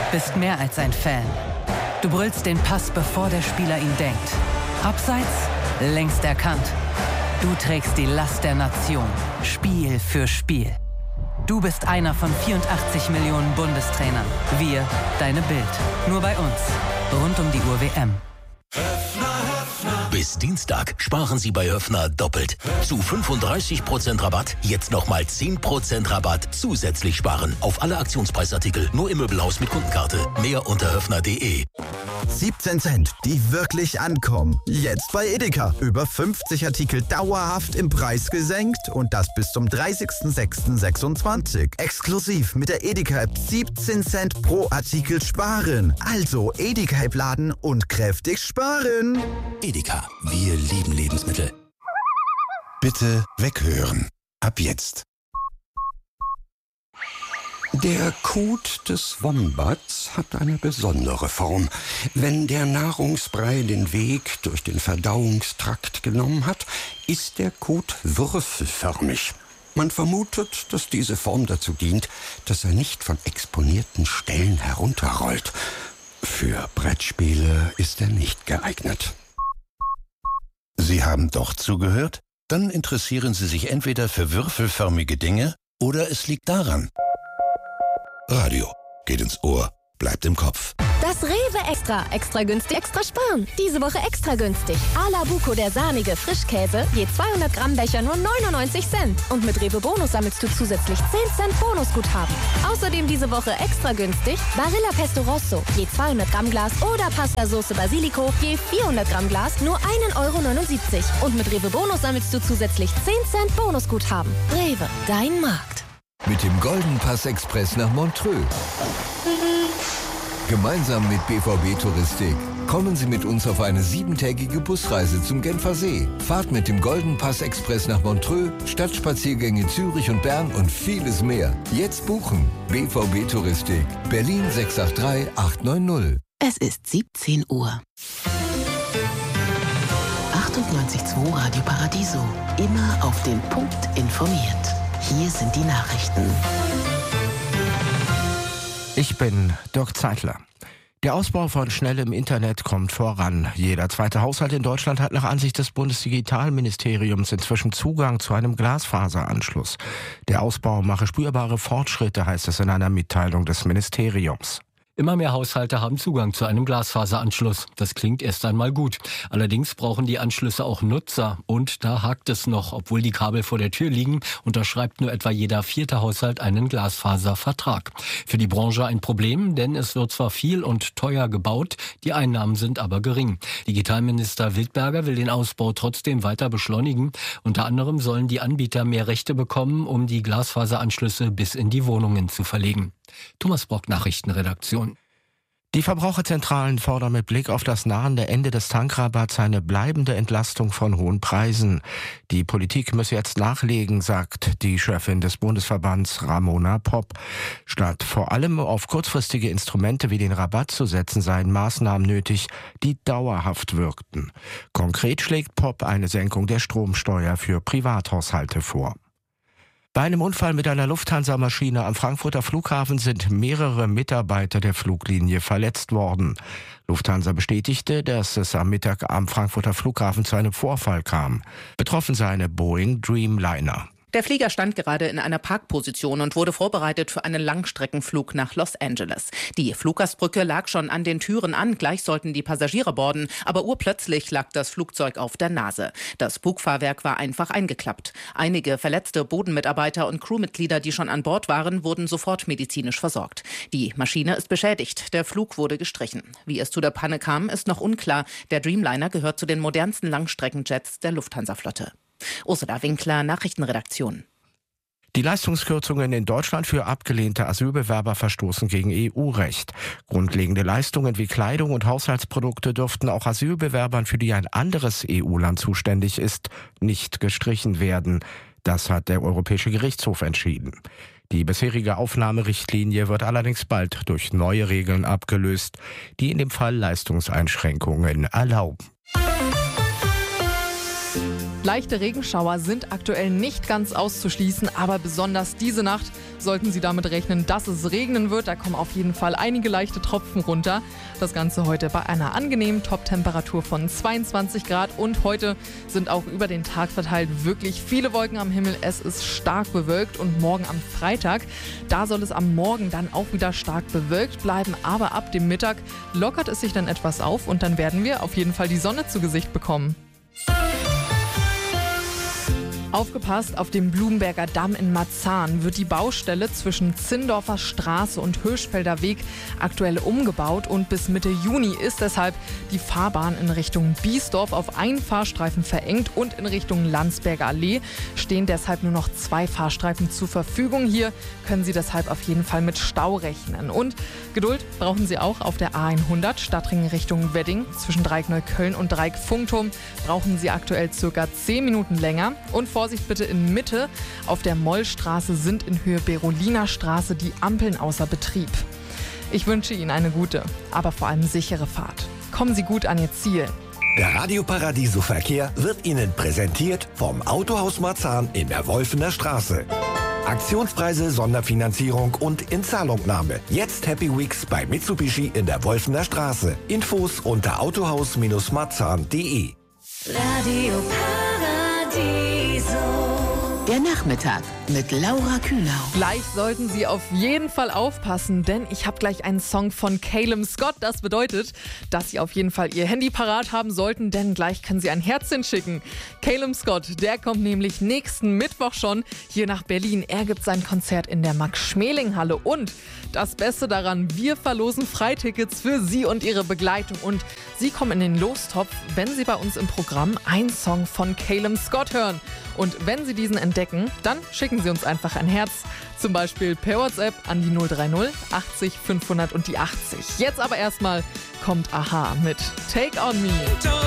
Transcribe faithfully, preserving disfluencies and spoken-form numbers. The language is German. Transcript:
bist mehr als ein Fan. Du brüllst den Pass, bevor der Spieler ihn denkt. Abseits, längst erkannt. Du trägst die Last der Nation, Spiel für Spiel. Du bist einer von vierundachtzig Millionen Bundestrainern. Wir, deine Bild. Nur bei uns. Rund um die Uhr W M. Bis Dienstag sparen Sie bei Höffner doppelt. Zu fünfunddreißig Prozent Rabatt, jetzt nochmal zehn Prozent Rabatt zusätzlich sparen. Auf alle Aktionspreisartikel, nur im Möbelhaus mit Kundenkarte. Mehr unter höffner punkt de. siebzehn Cent, die wirklich ankommen. Jetzt bei Edeka. Über fünfzig Artikel dauerhaft im Preis gesenkt und das bis zum dreißigsten sechsten sechsundzwanzig. Exklusiv mit der Edeka-App siebzehn Cent pro Artikel sparen. Also Edeka-App laden und kräftig sparen. Edeka, wir lieben Lebensmittel. Bitte weghören. Ab jetzt. Der Kot des Wombats hat eine besondere Form. Wenn der Nahrungsbrei den Weg durch den Verdauungstrakt genommen hat, ist der Kot würfelförmig. Man vermutet, dass diese Form dazu dient, dass er nicht von exponierten Stellen herunterrollt. Für Brettspiele ist er nicht geeignet. Sie haben doch zugehört? Dann interessieren Sie sich entweder für würfelförmige Dinge oder es liegt daran. Radio geht ins Ohr, bleibt im Kopf. Das Rewe Extra. Extra günstig, extra sparen. Diese Woche extra günstig. A la Buco, der sahnige Frischkäse, je zweihundert Gramm Becher nur neunundneunzig Cent. Und mit Rewe Bonus sammelst du zusätzlich zehn Cent Bonusguthaben. Außerdem diese Woche extra günstig Barilla Pesto Rosso, je zweihundert Gramm Glas oder Pasta Sauce Basilico, je vierhundert Gramm Glas nur ein Euro neunundsiebzig. Und mit Rewe Bonus sammelst du zusätzlich zehn Cent Bonusguthaben. Rewe, dein Markt. Mit dem Golden Pass Express nach Montreux. Gemeinsam mit B V B Touristik kommen Sie mit uns auf eine siebentägige Busreise zum Genfer See. Fahrt mit dem Golden Pass Express nach Montreux, Stadtspaziergänge Zürich und Bern und vieles mehr. Jetzt buchen. B V B Touristik. Berlin sechs acht drei acht neun null. Es ist siebzehn Uhr. achtundneunzig Komma zwei Radio Paradiso. Immer auf den Punkt informiert. Hier sind die Nachrichten. Ich bin Dirk Zeitler. Der Ausbau von schnellem Internet kommt voran. Jeder zweite Haushalt in Deutschland hat nach Ansicht des Bundesdigitalministeriums inzwischen Zugang zu einem Glasfaseranschluss. Der Ausbau mache spürbare Fortschritte, heißt es in einer Mitteilung des Ministeriums. Immer mehr Haushalte haben Zugang zu einem Glasfaseranschluss. Das klingt erst einmal gut. Allerdings brauchen die Anschlüsse auch Nutzer. Und da hakt es noch. Obwohl die Kabel vor der Tür liegen, unterschreibt nur etwa jeder vierte Haushalt einen Glasfaservertrag. Für die Branche ein Problem, denn es wird zwar viel und teuer gebaut, die Einnahmen sind aber gering. Digitalminister Wildberger will den Ausbau trotzdem weiter beschleunigen. Unter anderem sollen die Anbieter mehr Rechte bekommen, um die Glasfaseranschlüsse bis in die Wohnungen zu verlegen. Thomas Brock, Nachrichtenredaktion. Die Verbraucherzentralen fordern mit Blick auf das nahende Ende des Tankrabatts eine bleibende Entlastung von hohen Preisen. Die Politik müsse jetzt nachlegen, sagt die Chefin des Bundesverbands Ramona Popp. Statt vor allem auf kurzfristige Instrumente wie den Rabatt zu setzen, seien Maßnahmen nötig, die dauerhaft wirkten. Konkret schlägt Popp eine Senkung der Stromsteuer für Privathaushalte vor. Bei einem Unfall mit einer Lufthansa-Maschine am Frankfurter Flughafen sind mehrere Mitarbeiter der Fluglinie verletzt worden. Lufthansa bestätigte, dass es am Mittag am Frankfurter Flughafen zu einem Vorfall kam. Betroffen sei eine Boeing Dreamliner. Der Flieger stand gerade in einer Parkposition und wurde vorbereitet für einen Langstreckenflug nach Los Angeles. Die Fluggastbrücke lag schon an den Türen an, gleich sollten die Passagiere boarden, aber urplötzlich lag das Flugzeug auf der Nase. Das Bugfahrwerk war einfach eingeklappt. Einige verletzte Bodenmitarbeiter und Crewmitglieder, die schon an Bord waren, wurden sofort medizinisch versorgt. Die Maschine ist beschädigt, der Flug wurde gestrichen. Wie es zu der Panne kam, ist noch unklar. Der Dreamliner gehört zu den modernsten Langstreckenjets der Lufthansa-Flotte. Ursula Winkler, Nachrichtenredaktion. Die Leistungskürzungen in Deutschland für abgelehnte Asylbewerber verstoßen gegen E U-Recht. Grundlegende Leistungen wie Kleidung und Haushaltsprodukte dürften auch Asylbewerbern, für die ein anderes E U-Land zuständig ist, nicht gestrichen werden. Das hat der Europäische Gerichtshof entschieden. Die bisherige Aufnahmerichtlinie wird allerdings bald durch neue Regeln abgelöst, die in dem Fall Leistungseinschränkungen erlauben. Leichte Regenschauer sind aktuell nicht ganz auszuschließen, aber besonders diese Nacht sollten Sie damit rechnen, dass es regnen wird. Da kommen auf jeden Fall einige leichte Tropfen runter. Das Ganze heute bei einer angenehmen Top-Temperatur von zweiundzwanzig Grad. Und heute sind auch über den Tag verteilt wirklich viele Wolken am Himmel. Es ist stark bewölkt und morgen am Freitag, da soll es am Morgen dann auch wieder stark bewölkt bleiben. Aber ab dem Mittag lockert es sich dann etwas auf und dann werden wir auf jeden Fall die Sonne zu Gesicht bekommen. Aufgepasst, auf dem Blumenberger Damm in Marzahn wird die Baustelle zwischen Zindorfer Straße und Hirschfelder Weg aktuell umgebaut und bis Mitte Juni ist deshalb die Fahrbahn in Richtung Biesdorf auf einen Fahrstreifen verengt und in Richtung Landsberger Allee stehen deshalb nur noch zwei Fahrstreifen zur Verfügung. Hier können Sie deshalb auf jeden Fall mit Stau rechnen. Und Geduld brauchen Sie auch auf der A hundert Stadtring Richtung Wedding. Zwischen Dreieck-Neukölln und Dreieck-Funkturm brauchen Sie aktuell circa zehn Minuten länger. Und Vorsicht bitte in Mitte. Auf der Mollstraße sind in Höhe Beroliner Straße die Ampeln außer Betrieb. Ich wünsche Ihnen eine gute, aber vor allem sichere Fahrt. Kommen Sie gut an Ihr Ziel. Der Radio Paradiso Verkehr wird Ihnen präsentiert vom Autohaus Marzahn in der Wolfener Straße. Aktionspreise, Sonderfinanzierung und Inzahlungnahme. Jetzt Happy Weeks bei Mitsubishi in der Wolfener Straße. Infos unter autohaus Marzahn punkt de. Radio Paradiso. Der Nachmittag mit Laura Kühlau. Gleich sollten Sie auf jeden Fall aufpassen, denn ich habe gleich einen Song von Calum Scott. Das bedeutet, dass Sie auf jeden Fall Ihr Handy parat haben sollten, denn gleich können Sie ein Herzchen schicken. Calum Scott, der kommt nämlich nächsten Mittwoch schon hier nach Berlin. Er gibt sein Konzert in der Max-Schmeling-Halle und das Beste daran, wir verlosen Freitickets für Sie und Ihre Begleitung und Sie kommen in den Lostopf, wenn Sie bei uns im Programm einen Song von Calum Scott hören. Und wenn Sie diesen entdecken, dann schicken Sie uns einfach ein Herz. Zum Beispiel per WhatsApp an die null drei null achtzig fünfhundert und die achtzig. Jetzt aber erstmal kommt Aha mit Take On Me.